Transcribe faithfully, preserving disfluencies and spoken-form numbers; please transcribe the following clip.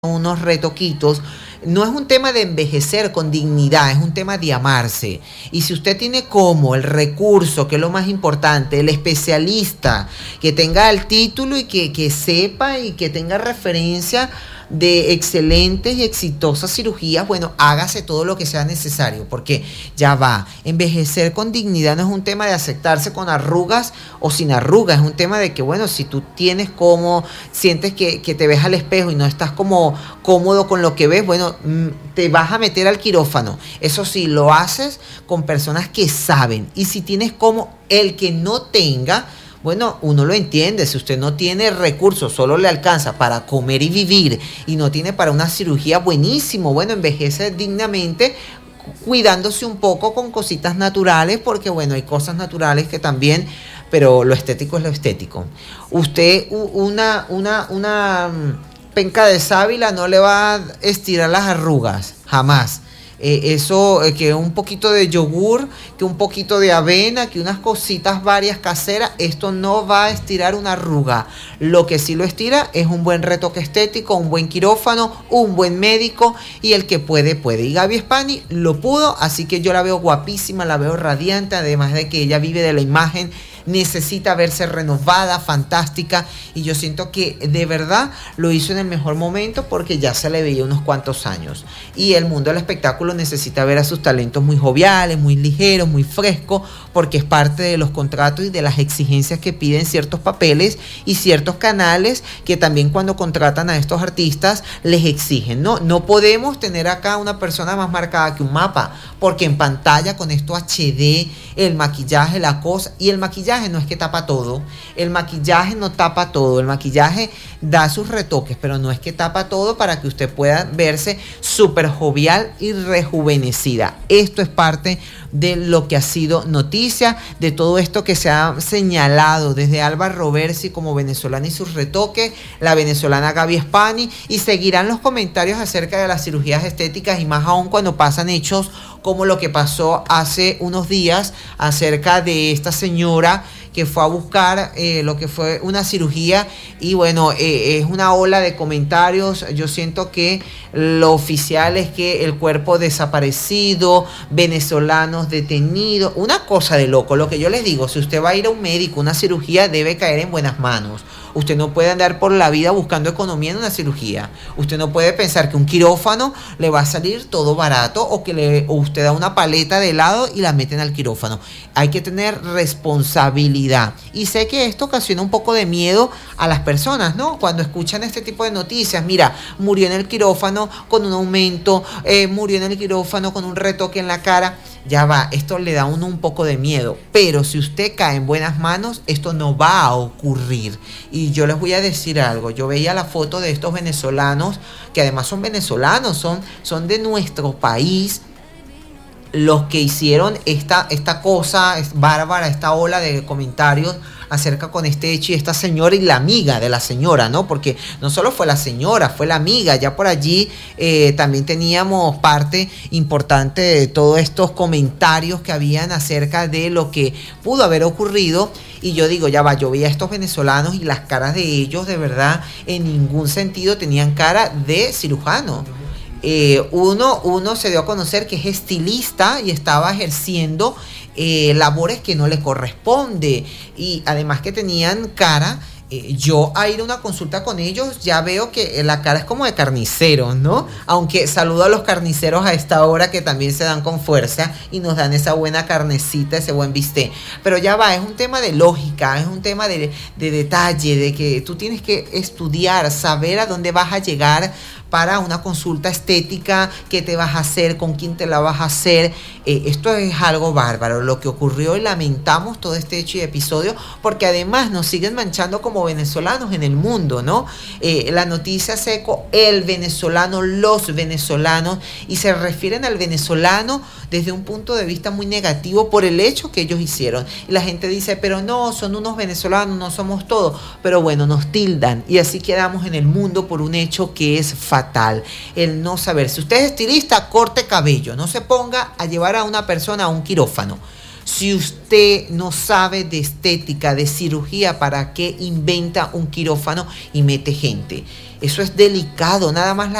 unos retoquitos. No es un tema de envejecer con dignidad, es un tema de amarse. Y si usted tiene como el recurso, que es lo más importante, el especialista, que tenga el título y que, que sepa y que tenga referencia de excelentes y exitosas cirugías, bueno, hágase todo lo que sea necesario, porque ya va, envejecer con dignidad no es un tema de aceptarse con arrugas o sin arrugas, es un tema de que, bueno, si tú tienes como, sientes que, que te ves al espejo y no estás como cómodo con lo que ves, bueno, te vas a meter al quirófano. Eso sí, lo haces con personas que saben, y si tienes como el que no tenga, bueno, uno lo entiende. Si usted no tiene recursos, solo le alcanza para comer y vivir y no tiene para una cirugía, buenísimo. Bueno, envejece dignamente, cuidándose un poco con cositas naturales, porque bueno, hay cosas naturales que también, pero lo estético es lo estético. Usted, una, una, una penca de sábila no le va a estirar las arrugas, jamás. Eh, eso, eh, que un poquito de yogur, que un poquito de avena, que unas cositas varias caseras, esto no va a estirar una arruga. Lo que sí lo estira es un buen retoque estético, un buen quirófano, un buen médico, y el que puede, puede. Y Gaby Spani lo pudo, así que yo la veo guapísima, la veo radiante, además de que ella vive de la imagen, necesita verse renovada, fantástica, y yo siento que de verdad lo hizo en el mejor momento, porque ya se le veía unos cuantos años, y el mundo del espectáculo necesita ver a sus talentos muy joviales, muy ligeros, muy frescos, porque es parte de los contratos y de las exigencias que piden ciertos papeles y ciertos canales, que también cuando contratan a estos artistas les exigen, ¿no? No podemos tener acá una persona más marcada que un mapa, porque en pantalla con esto H D, el maquillaje, la cosa, y el maquillaje no es que tapa todo, el maquillaje no tapa todo, el maquillaje da sus retoques, pero no es que tapa todo, para que usted pueda verse súper jovial y rejuvenecida. Esto es parte de lo que ha sido noticia, de todo esto que se ha señalado desde Alba Roversi como venezolana y sus retoques, la venezolana Gaby Spani, y seguirán los comentarios acerca de las cirugías estéticas, y más aún cuando pasan hechos como lo que pasó hace unos días acerca de esta señora que fue a buscar eh, lo que fue una cirugía, y bueno, eh, es una ola de comentarios. Yo siento que lo oficial es que el cuerpo desaparecido, venezolanos detenidos, una cosa de loco. Lo que yo les digo, si usted va a ir a un médico, una cirugía debe caer en buenas manos. Usted no puede andar por la vida buscando economía en una cirugía. Usted no puede pensar que un quirófano le va a salir todo barato, o que le, o usted da una paleta de helado y la meten al quirófano. Hay que tener responsabilidad. Y sé que esto ocasiona un poco de miedo a las personas, ¿no? Cuando escuchan este tipo de noticias, mira, murió en el quirófano con un aumento, eh, murió en el quirófano con un retoque en la cara. Ya va, esto le da a uno un poco de miedo, pero si usted cae en buenas manos, esto no va a ocurrir. Y yo les voy a decir algo, yo veía la foto de estos venezolanos, que además son venezolanos, son, son de nuestro país, los que hicieron esta, esta cosa es bárbara, esta ola de comentarios acerca con este hecho, y esta señora y la amiga de la señora, ¿no? Porque no solo fue la señora, fue la amiga. Ya por allí eh, también teníamos parte importante de todos estos comentarios que habían acerca de lo que pudo haber ocurrido. Y yo digo, ya va, yo veía a estos venezolanos y las caras de ellos, de verdad, en ningún sentido tenían cara de cirujano. Eh, uno, uno se dio a conocer que es estilista y estaba ejerciendo eh, labores que no le corresponde, y además que tenían cara, eh, yo a ir a una consulta con ellos ya veo que la cara es como de carniceros, ¿no? Aunque saludo a los carniceros a esta hora, que también se dan con fuerza y nos dan esa buena carnecita, ese buen bistec, pero ya va, es un tema de lógica, es un tema de, de detalle, de que tú tienes que estudiar, saber a dónde vas a llegar para una consulta estética, qué te vas a hacer, con quién te la vas a hacer. Eh, esto es algo bárbaro lo que ocurrió, y lamentamos todo este hecho y episodio, porque además nos siguen manchando como venezolanos en el mundo, ¿no? Eh, la noticia seco, el venezolano, los venezolanos, y se refieren al venezolano desde un punto de vista muy negativo por el hecho que ellos hicieron. Y la gente dice, pero no, son unos venezolanos, no somos todos. Pero bueno, nos tildan, y así quedamos en el mundo por un hecho que es fatal. El no saber. Si usted es estilista, corte cabello, no se ponga a llevar a una persona a un quirófano. Si usted no sabe de estética, de cirugía, ¿para qué inventa un quirófano y mete gente? Eso es delicado, nada más la